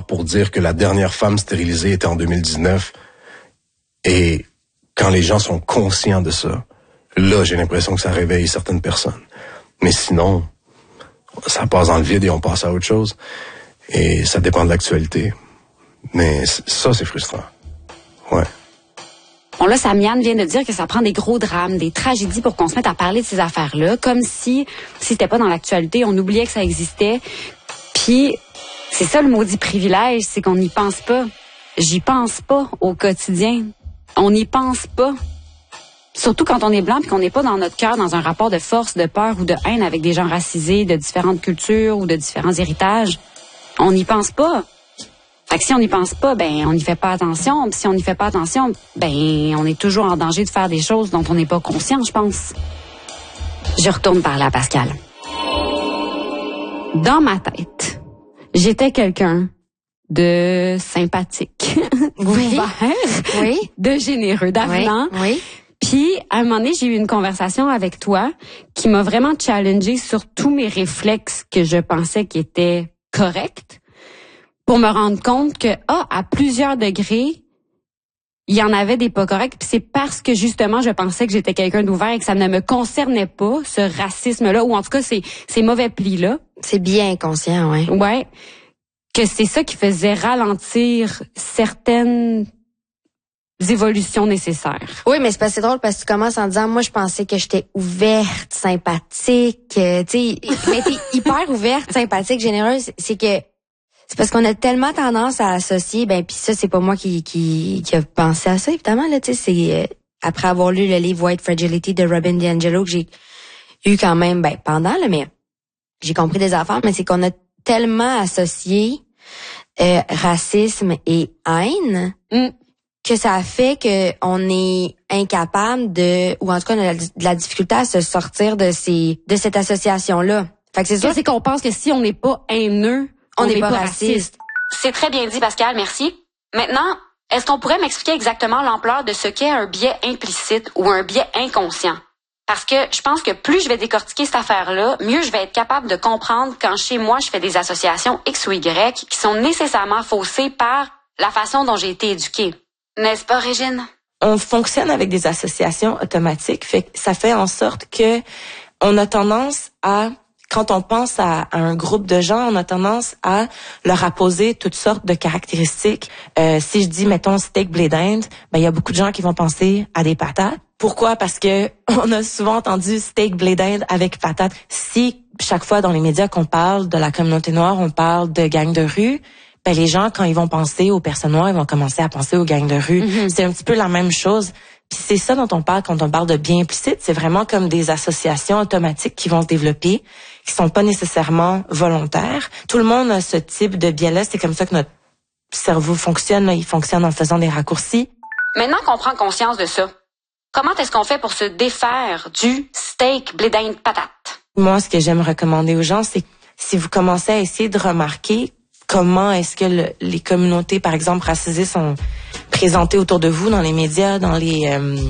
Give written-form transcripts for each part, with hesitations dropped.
d'accord pour dire que la dernière femme stérilisée était en 2019. Et quand les gens sont conscients de ça, là, j'ai l'impression que ça réveille certaines personnes. Mais sinon, ça passe dans le vide et on passe à autre chose. Et ça dépend de l'actualité. Mais ça, c'est frustrant. Ouais. Bon, là, Samiane vient de dire que ça prend des gros drames, des tragédies pour qu'on se mette à parler de ces affaires-là, comme si c'était pas dans l'actualité, on oubliait que ça existait. Puis, c'est ça le maudit privilège, c'est qu'on n'y pense pas. J'y pense pas au quotidien. On n'y pense pas. Surtout quand on est blanc puis qu'on n'est pas dans notre cœur dans un rapport de force, de peur ou de haine avec des gens racisés, de différentes cultures ou de différents héritages. On n'y pense pas. Fait que si on n'y pense pas, ben on n'y fait pas attention. Puis si on n'y fait pas attention, ben on est toujours en danger de faire des choses dont on n'est pas conscient, je pense. Je retourne parler à Pascal. Dans ma tête, j'étais quelqu'un de sympathique, ouvert, Oui. de généreux, d'avenant. Oui. Puis, à un moment donné, j'ai eu une conversation avec toi qui m'a vraiment challengée sur tous mes réflexes que je pensais qui étaient corrects pour me rendre compte que, à plusieurs degrés, il y en avait des pas corrects. Puis c'est parce que, justement, je pensais que j'étais quelqu'un d'ouvert et que ça ne me concernait pas, ce racisme-là, ou en tout cas, ces mauvais plis-là. C'est bien inconscient, ouais. Ouais. Que c'est ça qui faisait ralentir certaines évolutions nécessaires. Oui, mais c'est drôle parce que tu commences en disant, moi, je pensais que j'étais ouverte, sympathique, tu sais, mais t'es hyper ouverte, sympathique, généreuse. C'est parce qu'on a tellement tendance à associer, puis ça, c'est pas moi qui a pensé à ça, évidemment, là, tu sais, c'est après avoir lu le livre White Fragility de Robin DiAngelo que j'ai eu quand même, pendant, là, mais j'ai compris des affaires, mais c'est qu'on a tellement associé racisme et haine que ça fait que on est incapable ou en tout cas on a de la difficulté à se sortir de cette association-là. Fait que c'est qu'on pense que si on n'est pas haineux, on n'est pas raciste. C'est très bien dit, Pascal, merci. Maintenant, est-ce qu'on pourrait m'expliquer exactement l'ampleur de ce qu'est un biais implicite ou un biais inconscient? Parce que je pense que plus je vais décortiquer cette affaire-là, mieux je vais être capable de comprendre quand chez moi je fais des associations X ou Y qui sont nécessairement faussées par la façon dont j'ai été éduquée. N'est-ce pas, Régine? On fonctionne avec des associations automatiques, ça fait en sorte que on a tendance à, quand on pense à un groupe de gens, on a tendance à leur apposer toutes sortes de caractéristiques. Si je dis, mettons, steak blé d'Inde, il y a beaucoup de gens qui vont penser à des patates. Pourquoi? Parce que on a souvent entendu steak blé d'Inde avec patates. Si chaque fois dans les médias qu'on parle de la communauté noire, on parle de gangs de rue, les gens, quand ils vont penser aux personnes noires, ils vont commencer à penser aux gangs de rue. Mm-hmm. C'est un petit peu la même chose. Puis c'est ça dont on parle quand on parle de biais implicite. C'est vraiment comme des associations automatiques qui vont se développer, qui sont pas nécessairement volontaires. Tout le monde a ce type de biais-là. C'est comme ça que notre cerveau fonctionne. Là. Il fonctionne en faisant des raccourcis. Maintenant qu'on prend conscience de ça, comment est-ce qu'on fait pour se défaire du steak blé d'Inde patate? Moi, ce que j'aime recommander aux gens, c'est si vous commencez à essayer de remarquer comment est-ce que les communautés, par exemple, racisées sont présentées autour de vous dans les médias, dans les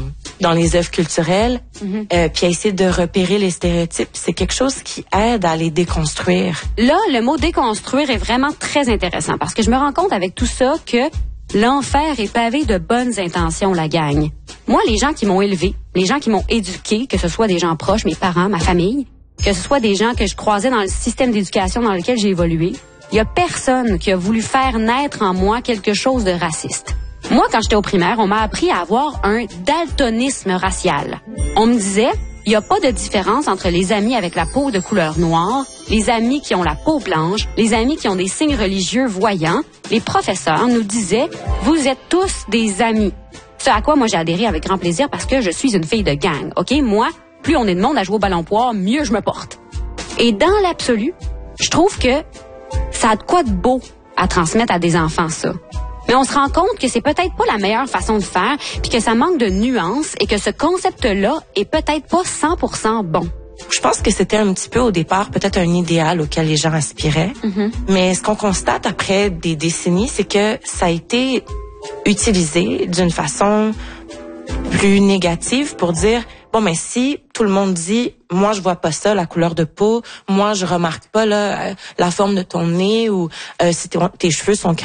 œuvres culturelles, puis à essayer de repérer les stéréotypes, c'est quelque chose qui aide à les déconstruire. Là, le mot déconstruire est vraiment très intéressant parce que je me rends compte avec tout ça que l'enfer est pavé de bonnes intentions, la gang. Moi, les gens qui m'ont élevé, les gens qui m'ont éduqué, que ce soit des gens proches, mes parents, ma famille, que ce soit des gens que je croisais dans le système d'éducation dans lequel j'ai évolué, il y a personne qui a voulu faire naître en moi quelque chose de raciste. Moi, quand j'étais au primaire, on m'a appris à avoir un daltonisme racial. On me disait, il n'y a pas de différence entre les amis avec la peau de couleur noire, les amis qui ont la peau blanche, les amis qui ont des signes religieux voyants. Les professeurs nous disaient, vous êtes tous des amis. Ce à quoi moi j'ai adhéré avec grand plaisir parce que je suis une fille de gang. OK, moi, plus on est de monde à jouer au ballon poire, mieux je me porte. Et dans l'absolu, je trouve que ça a de quoi de beau à transmettre à des enfants, ça. Mais on se rend compte que c'est peut-être pas la meilleure façon de faire, puis que ça manque de nuances et que ce concept-là est peut-être pas 100% bon. Je pense que c'était un petit peu au départ peut-être un idéal auquel les gens aspiraient. Mm-hmm. Mais ce qu'on constate après des décennies, c'est que ça a été utilisé d'une façon plus négative pour dire bon, mais si tout le monde dit moi je vois pas ça, la couleur de peau, moi je remarque pas la forme de ton nez ou si tes cheveux sont